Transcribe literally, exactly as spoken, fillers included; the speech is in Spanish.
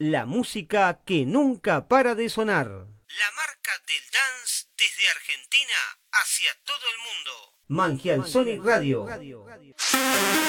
La música que nunca para de sonar. La marca del dance desde Argentina hacia todo el mundo. Manjial Sonic Radio.